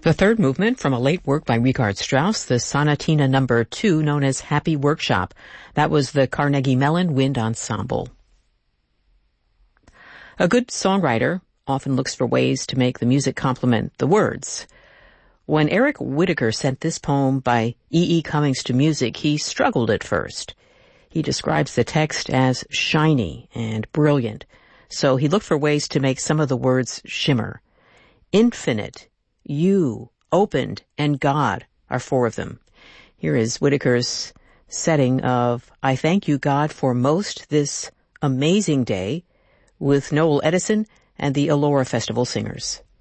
The third movement from a late work by Richard Strauss, the Sonatina No. 2, known as Happy Workshop. That was the Carnegie Mellon Wind Ensemble. A good songwriter often looks for ways to make the music complement the words. When Eric Whitacre sent this poem by E. Cummings to music, he struggled at first. He describes the text as shiny and brilliant, so he looked for ways to make some of the words shimmer. Infinite, you, opened, and God are four of them. Here is Whitaker's setting of I Thank You, God, for Most This Amazing Day with Noel Edison and the Elora Festival Singers.